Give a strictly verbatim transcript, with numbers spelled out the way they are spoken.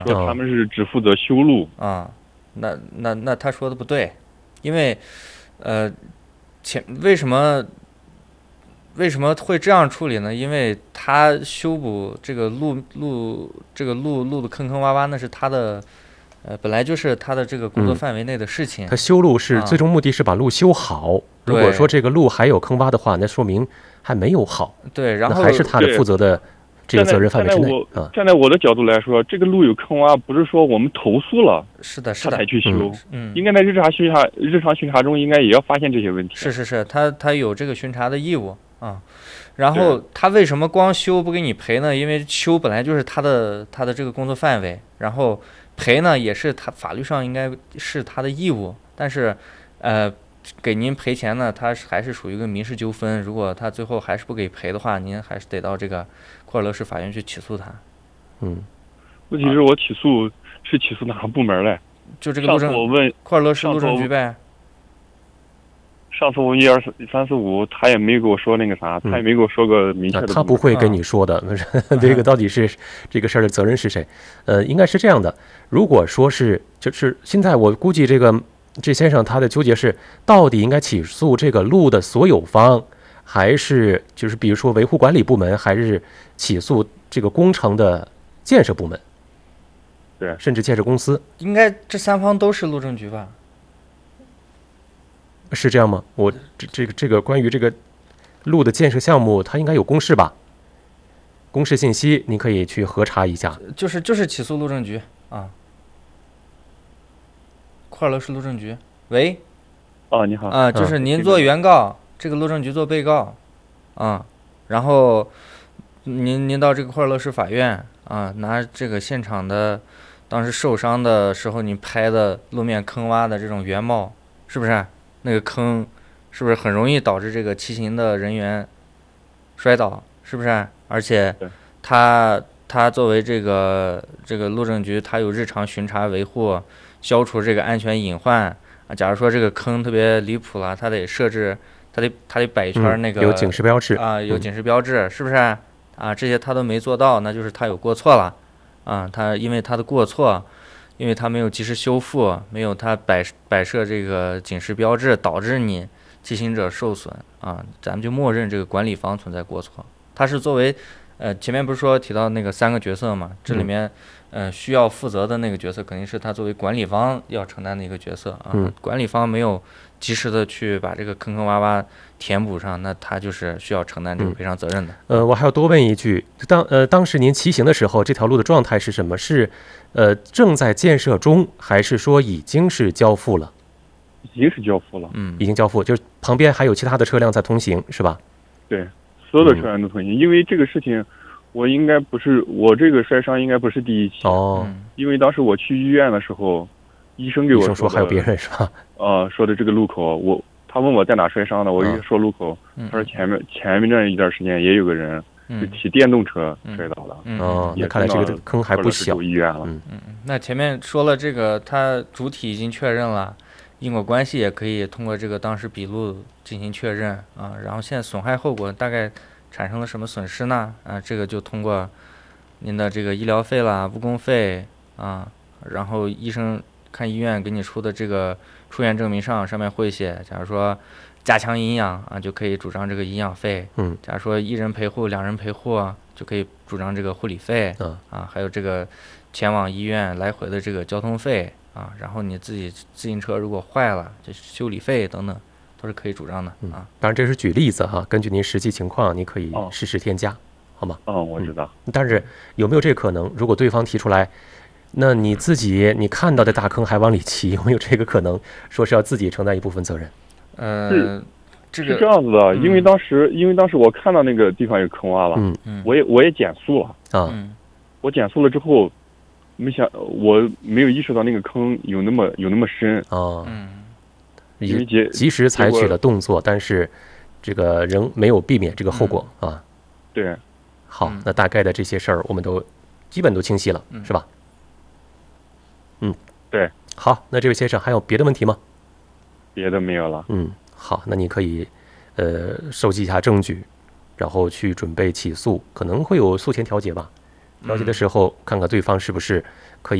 说他们是只负责修路啊、嗯，那那那他说的不对，因为呃前为什么为什么会这样处理呢？因为他修补这个路路这个路路的坑坑洼洼，那是他的呃本来就是他的这个工作范围内的事情。 嗯、他修路是、啊、最终目的是把路修好。如果说这个路还有坑洼的话，那说明还没有好。 对，然后那还是他的负责的这个责任范围之内。 站在我、啊、站在我的角度来说，这个路有坑洼，不是说我们投诉了， 是的，是的， 他才去修。 嗯， 应该在日常巡查日常巡查中，应该也要发现这些问题。 是是是，他他有这个巡查的义务啊。然后他为什么光修不给你赔呢？因为修本来就是他的他的这个工作范围，然后赔呢也是他法律上应该是他的义务。但是，呃，给您赔钱呢，他还是属于一个民事纠纷。如果他最后还是不给赔的话，您还是得到这个库尔勒市法院去起诉他。 嗯， 问题是我起诉、啊、是起诉哪个部门嘞？ 就这个路政， 我问库尔勒市路政局呗。 上次我一二三四五，他也没给我说那个啥，他也没给我说个明确的、 嗯啊。他不会跟你说的，嗯、这个到底是这个事儿的责任是谁？呃，应该是这样的。如果说是，就是现在我估计这个这先生他的纠结是，到底应该起诉这个路的所有方，还是就是比如说维护管理部门，还是起诉这个工程的建设部门？ 对， 甚至建设公司。 应该这三方都是路政局吧？ 是这样吗？我这这个这个关于这个路的建设项目，它应该有公示吧？公示信息您可以去核查一下。 就是就是起诉路政局啊，库尔勒市路政局。喂， 哦，你好啊，就是您做原告，嗯、这个路政局做被告，啊，然后您您到这个库尔勒市法院啊，拿这个现场的当时受伤的时候你拍的路面坑洼的这种原貌，是不是？那个坑是不是很容易导致这个骑行的人员摔倒？是不是？而且他他作为这个这个路政局，他有日常巡查维护，消除这个安全隐患啊。假如说这个坑特别离谱了，他得设置，他得他得摆一圈那个、 嗯、有警示标志啊，有警示标志，嗯、是不是？啊，这些他都没做到，那就是他有过错了啊。他因为他的过错。因为他没有及时修复，没有他摆摆设这个警示标志，导致你骑行者受损啊，咱们就默认这个管理方存在过错。他是作为，呃，前面不是说提到那个三个角色嘛？这里面，呃，需要负责的那个角色肯定是他作为管理方要承担的一个角色啊。 嗯、 管理方没有及时的去把这个坑坑洼洼填补上，那他就是需要承担这个赔偿责任的。 嗯、呃，我还要多问一句，当呃当时您骑行的时候，这条路的状态是什么？是呃正在建设中，还是说已经是交付了？ 已经是交付了， 嗯， 已经交付，就是旁边还有其他的车辆在通行，是吧？ 对，所有的车辆都通行，嗯、因为这个事情，我应该不是我这个摔伤应该不是第一起哦， 因为当时我去医院的时候，医生给我说, 医生说还有别人是吧？ 呃，说的这个路口，我他问我在哪摔伤的，我一说路口， 嗯、 他说前面前面这一段时间也有个人。就骑电动车摔倒了， 嗯、 哦，那看来这个坑还不小。 医院了， 嗯嗯，那前面说了这个，它主体已经确认了，因果关系也可以通过这个当时笔录进行确认啊。然后现在损害后果大概产生了什么损失呢？啊，这个就通过您的这个医疗费啦、误工费啊，然后医生看医院给你出的这个出院证明上上面会写，假如说。加强营养啊，就可以主张这个营养费。 嗯， 假如说一人陪护、两人陪护，就可以主张这个护理费。 嗯啊，还有这个前往医院来回的这个交通费啊，然后你自己自行车如果坏了，这修理费等等都是可以主张的啊。 嗯、当然这是举例子哈，根据您实际情况，你可以实时添加，哦、好吗？ 哦，我知道、 嗯。但是有没有这个可能？如果对方提出来，那你自己你看到的大坑还往里骑，有没有这个可能？说是要自己承担一部分责任？ 呃，这个是这样子的， 嗯、 因为当时因为当时我看到那个地方有坑洼了， 嗯嗯， 我也我也减速了啊， 嗯， 我减速了之后，没想我没有意识到那个坑有那么有那么深啊， 嗯， 因为及及时采取了动作，但是这个仍没有避免这个后果、 嗯、 啊。 对， 好、 嗯， 那大概的这些事儿我们都基本都清晰了， 嗯、 是吧？嗯， 对。 好，那这位先生还有别的问题吗？ 别的没有了。 嗯，好，那你可以呃收集一下证据，然后去准备起诉，可能会有诉前调解吧。 调解的时候看看对方是不是